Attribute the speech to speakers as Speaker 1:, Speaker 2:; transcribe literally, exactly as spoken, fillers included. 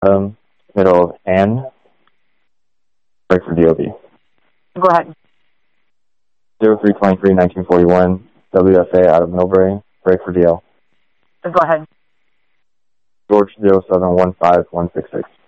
Speaker 1: Um, middle of Ann. Break for D O B.
Speaker 2: Go ahead.
Speaker 1: zero three twenty-three nineteen forty-one. W S A out of Millbrae. Break for D L.
Speaker 2: Go ahead.
Speaker 1: George zero seven one five one six six.